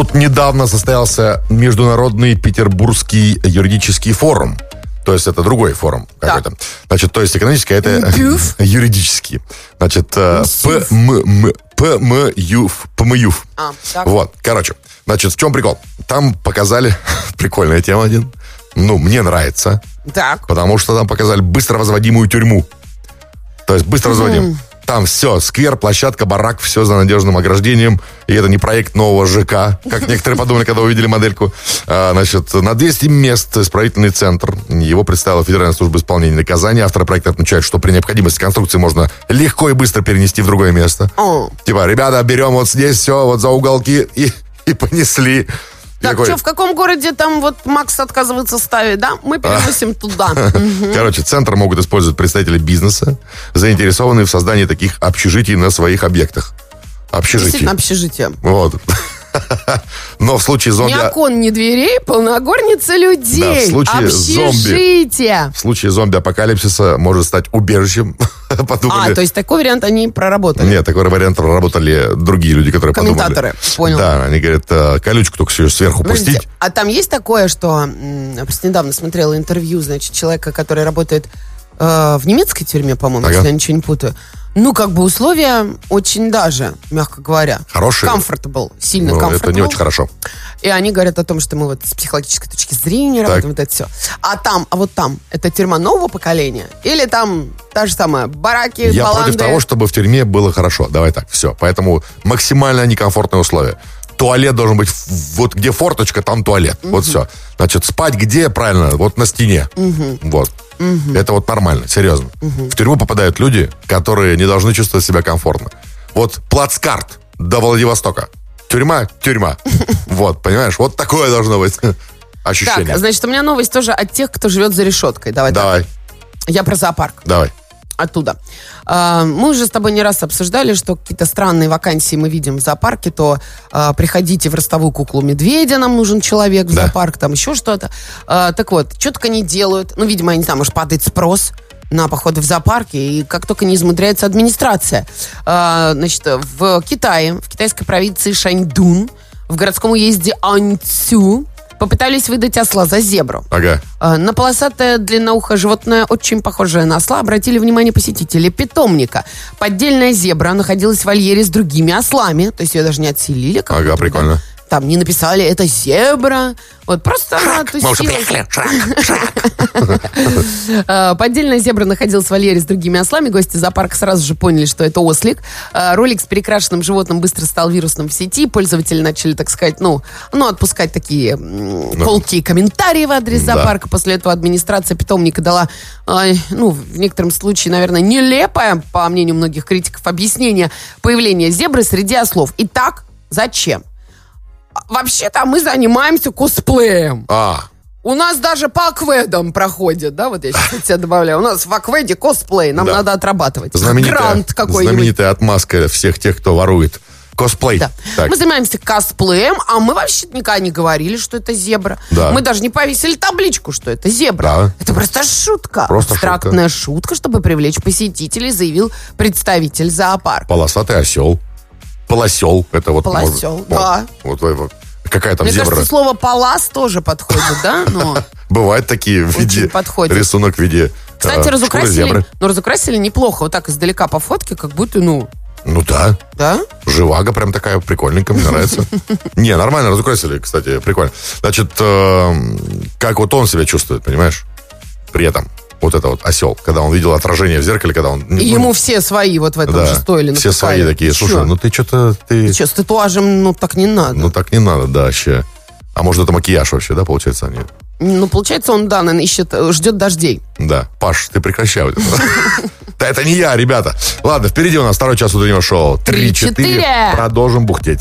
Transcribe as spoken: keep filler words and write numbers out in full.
Тут недавно состоялся Международный Петербургский юридический форум. То есть это другой форум какой-то. Да. Значит, то есть экономический, это юридический. Значит, ПМЮФ. ПМЮФ. А, вот, короче. Значит, в чем прикол? Там показали... Прикольная тема один. Ну, мне нравится. Так. Потому что там показали быстро возводимую тюрьму. То есть быстро возводим. Там все, сквер, площадка, барак, все за надежным ограждением. И это не проект нового ЖК, как некоторые подумали, когда увидели модельку. А, значит, на двести мест исправительный центр. Его представила Федеральная служба исполнения наказания. Авторы проекта отмечают, что при необходимости конструкции можно легко и быстро перенести в другое место. О. Типа, ребята, берем вот здесь все, вот за уголки и, и понесли. Так, что, в каком городе там вот Макс отказывается ставить, да? Мы переносим а. туда. Короче, центр могут использовать представители бизнеса, заинтересованные в создании таких общежитий на своих объектах. Общежитий. Действительно, общежитие. Вот. Но в случае зомби... Ни окон, ни дверей, полногорница людей. Да, в случае общежитие. Зомби... В случае зомби-апокалипсиса может стать убежищем. Подумали. А, то есть такой вариант они проработали? Нет, такой вариант проработали другие люди, которые комментаторы, подумали. Понял. Да, они говорят, колючку только сверху Подождите, пустить. А там есть такое, что... Я просто недавно смотрела интервью, значит, человека, который работает э, в немецкой тюрьме, по-моему, ага. если я ничего не путаю. Ну, как бы условия очень даже, мягко говоря. Хорошие. Comfortable, сильно ну, comfortable. Это не очень хорошо. И они говорят о том, что мы вот с психологической точки зрения так. работаем, вот это все. А там, а вот там, это тюрьма нового поколения? Или там та же самая бараки, Я баланды? против того, чтобы в тюрьме было хорошо. Давай так, все. Поэтому максимально некомфортные условия. Туалет должен быть, вот где форточка, там туалет. Uh-huh. Вот все. Значит, спать где? Правильно, вот на стене. Uh-huh. Вот. Uh-huh. Это вот нормально, серьезно. Uh-huh. В тюрьму попадают люди, которые не должны чувствовать себя комфортно. Вот плацкарт до Владивостока. Тюрьма, тюрьма. Вот, понимаешь? Вот такое должно быть ощущение. Так, значит, у меня новость тоже от тех, кто живет за решеткой. Давай. Давай. Я про зоопарк. Давай. Оттуда. Мы уже с тобой не раз обсуждали, что какие-то странные вакансии мы видим в зоопарке, то а, приходите в ростовую куклу медведя, нам нужен человек в да. зоопарк, там еще что-то. А, так вот, что только они делают. Ну, видимо, я не знаю, может, падает спрос на походы в зоопарке, и как только не измудряется администрация. А, значит, в Китае, в китайской провинции Шаньдун, в городском уезде Аньцю, попытались выдать осла за зебру. Ага. На полосатое длинноухое животное, очень похожее на осла, обратили внимание посетители питомника. Поддельная зебра находилась в вольере с другими ослами, то есть ее даже не отселили. Ага, прикольно. Там не написали, это зебра. Вот просто она тусила. Мы уже приехали. Шрак, шрак. Поддельная зебра находилась в вольере с другими ослами. Гости зоопарка сразу же поняли, что это ослик. Ролик с перекрашенным животным быстро стал вирусным в сети. Пользователи начали, так сказать, ну, ну отпускать такие колкие комментарии в адрес да. зоопарка. После этого администрация питомника дала, ну, в некотором случае, наверное, нелепое, по мнению многих критиков, объяснение появления зебры среди ослов. Итак, зачем? Вообще-то мы занимаемся косплеем. А. У нас даже по акведам проходит, да, вот я сейчас тебя добавляю. У нас в акведе косплей, нам да. надо отрабатывать. Знаменитая, грант какой-нибудь. Знаменитая отмазка всех тех, кто ворует. Косплей. Да. Мы занимаемся косплеем, а мы вообще никогда не говорили, что это зебра. Да. Мы даже не повесили табличку, что это зебра. Да. Это просто шутка. Просто абстрактная шутка. шутка, чтобы привлечь посетителей, заявил представитель зоопарка. Полосатый осел. Полосел. Это вот. Полосел, может, да. Вот, вот, вот. Какая там Мне зебра. Мне кажется, слово «палас» тоже подходит, да? Но бывают такие в виде, рисунок в виде Кстати, разукрасили, ну, разукрасили неплохо. Вот так издалека по фотке, как будто, ну... Ну да. Да? Живаго прям такая прикольненькая, мне нравится. Не, нормально разукрасили, кстати, прикольно. Значит, как вот он себя чувствует, понимаешь? При этом. Вот это вот осел, когда он видел отражение в зеркале, когда он... И ему все свои вот в этом да, же стоили. Все свои такие. Слушай, Чё? ну ты что-то... Ты... ты что, с татуажем, ну так не надо. Ну так не надо, да, вообще. А может это макияж вообще, да, получается? Они... Ну, получается, он, да, наверное, ищет, ждет дождей. Да. Паш, ты прекращай вот это. Да это не я, ребята. Ладно, впереди у нас второй час утреннего шоу. три-четыре. Продолжим бухтеть.